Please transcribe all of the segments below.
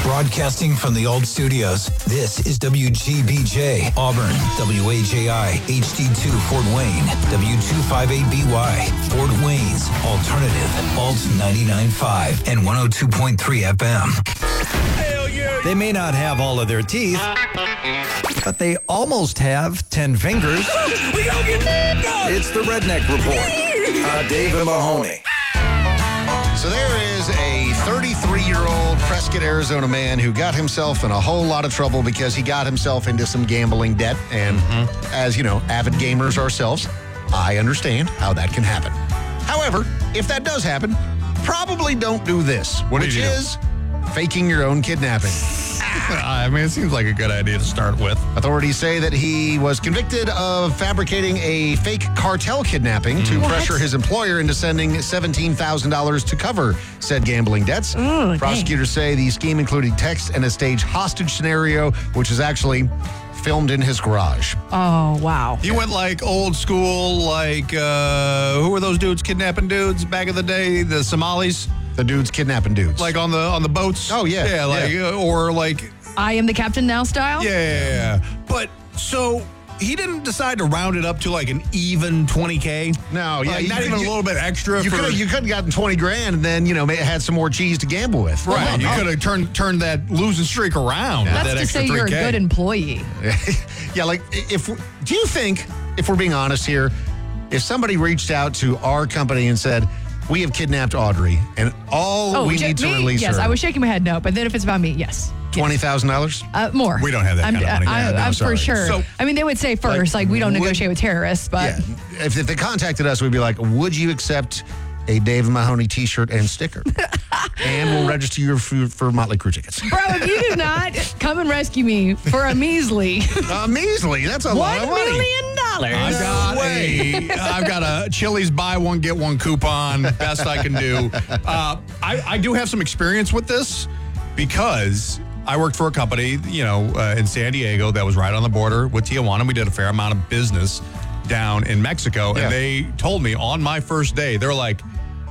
Broadcasting from the old studios, this is WGBJ, Auburn, WAJI, HD2, Fort Wayne, W258BY, Fort Wayne's Alternative, Alt 99.5 and 102.3 FM. Hell yeah! They may not have all of their teeth, but they almost have 10 fingers. We gonna get go! It's the Redneck Report. David Mahoney. So there is a 33-year-old Prescott, Arizona man who got himself in a whole lot of trouble because he got himself into some gambling debt. And as you know, avid gamers ourselves, I understand how that can happen. However, if that does happen, probably don't do this, which is faking your own kidnapping. I mean, it seems like a good idea to start with. Authorities say that he was convicted of fabricating a fake cartel kidnapping to pressure his employer into sending $17,000 to cover said gambling debts. Prosecutors say the scheme included text and a staged hostage scenario, which is actually filmed in his garage. Oh, wow. He went like old school, like, who were those dudes kidnapping dudes back in the day? The Somalis? The dudes kidnapping dudes. Like on the boats? Oh, yeah. Yeah, like, or like... I am the captain now style? Yeah. But, so... He didn't decide to round it up to like an even 20K. No, yeah, like not even a little bit extra. You could have gotten 20 grand and then had some more cheese to gamble with. Right, you could have turned that losing streak around. That's that to extra say you're 3K. a good employee. Yeah, like do you think, if we're being honest here, if somebody reached out to our company and said, we have kidnapped Audrey and we need to release her. Yes, I was shaking my head no, but then if it's about me, yes. $20,000? More. We don't have that kind of money. I'm sorry. for sure. So- I mean, they would say first, like we don't negotiate with terrorists, but Yeah. If they contacted us, we'd be like, would you accept a Dave Mahoney t-shirt and sticker? And we'll register you for Motley Crue tickets. bro, if you do not come and rescue me for a measly Measly, that's a lot $1 of money. million. I've got a Chili's buy one, get one coupon. Best I can do. I do have some experience with this because I worked for a company, in San Diego that was right on the border with Tijuana. We did a fair amount of business down in Mexico. Yeah. And they told me on my first day, they're like,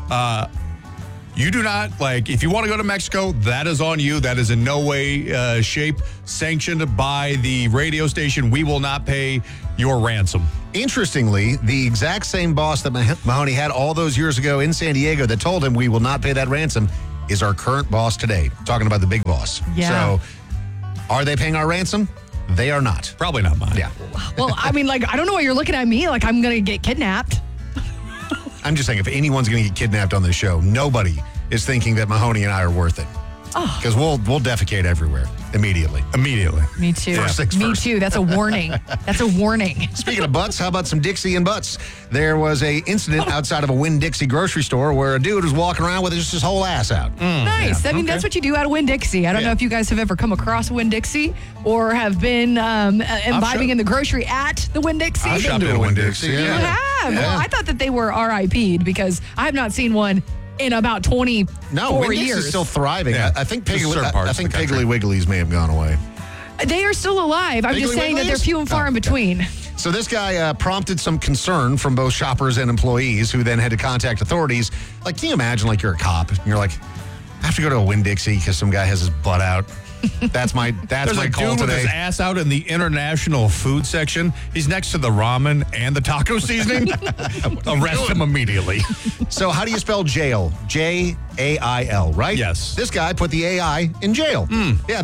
you do not, if you want to go to Mexico, that is on you. That is in no way, shape sanctioned by the radio station. We will not pay your ransom. Interestingly, the exact same boss that Mahoney had all those years ago in San Diego that told him we will not pay that ransom is our current boss today, talking about the big boss. Yeah. So, are they paying our ransom? They are not. Probably not mine. Yeah. Well, I mean, I don't know why you're looking at me like I'm going to get kidnapped. I'm just saying, if anyone's going to get kidnapped on this show, nobody is thinking that Mahoney and I are worth it. Because we'll defecate everywhere immediately. Me too. First things Me first. too. That's a warning. That's a warning. Speaking of butts, how about some Dixie and butts? There was a incident outside of a Winn-Dixie grocery store where a dude was walking around with just his whole ass out. Nice. I mean, that's what you do out of Winn-Dixie. I don't know if you guys have ever come across Winn-Dixie or have been imbibing in the grocery at the Winn-Dixie. I've shopped been at to a Winn-Dixie. You have? Well, I thought that they were RIP'd because I have not seen one in about 24 Winn-Dixie years. is still thriving. Yeah. I think Just certain parts of the country. Piggly Wigglies may have gone away. They are still alive. I'm just Piggly saying that they're Wigglies? few and far in between. So this guy prompted some concern from both shoppers and employees who then had to contact authorities. Like, can you imagine, you're a cop and you're like, I have to go to a Winn-Dixie because some guy has his butt out. That's my There's my a call dude with today. his ass out in the international food section. He's next to the ramen and the taco seasoning. Arrest him immediately. So how do you spell jail? Jail, right? Yes. This guy put the AI in jail. Yeah,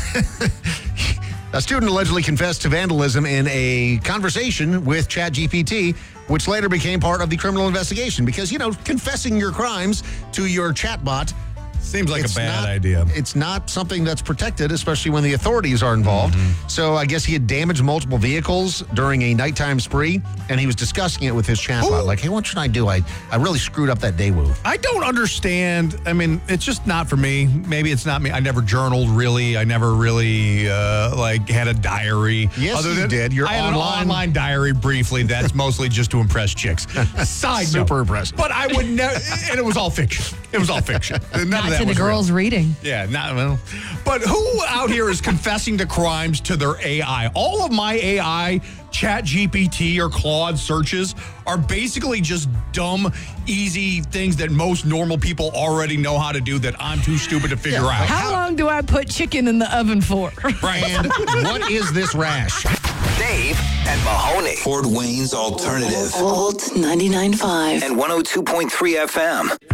a student allegedly confessed to vandalism in a conversation with ChatGPT, which later became part of the criminal investigation because, confessing your crimes to your chatbot Seems like a bad not- idea. It's not something that's protected, especially when the authorities are involved. So I guess he had damaged multiple vehicles during a nighttime spree, and he was discussing it with his chatbot. Like, hey, what should I do? I really screwed up that Daewoo. I don't understand. I mean, it's just not for me. Maybe it's not me. I never journaled really. I never really had a diary. Yes, you did. You're I had online. an online diary briefly. That's mostly just to impress chicks. Side note. Super impressive. But I would never. And it was all fiction. It was all fiction. None of of that to the was girls real. reading. Yeah, not well. But who out here is confessing to crimes to their AI? All of my AI, ChatGPT or Claude searches are basically just dumb, easy things that most normal people already know how to do that I'm too stupid to figure out. How long do I put chicken in the oven for? Right. And what is this rash? Dave and Mahoney. Fort Wayne's Alternative. Old 99.5. And 102.3 FM.